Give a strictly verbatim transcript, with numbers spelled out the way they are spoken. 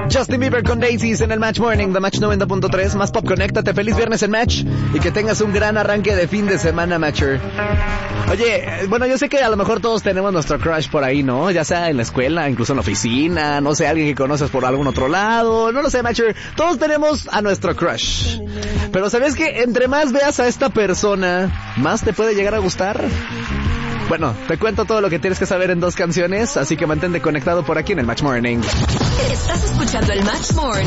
Justin Bieber con Daisies en el Match Morning de Match noventa punto tres. Más pop, conéctate. Feliz viernes en Match y que tengas un gran arranque de fin de semana, Matcher. Oye, bueno, yo sé que a lo mejor todos tenemos nuestro crush por ahí, ¿no? Ya sea en la escuela, incluso en la oficina, no sé, alguien que conoces por algún otro lado, no lo sé, Matcher. Todos tenemos a nuestro crush. Pero ¿sabes qué? Entre más veas a esta persona, más te puede llegar a gustar. Bueno, te cuento todo lo que tienes que saber en dos canciones, así que mantente conectado por aquí en el Match Morning. Estás escuchando el Match Morning.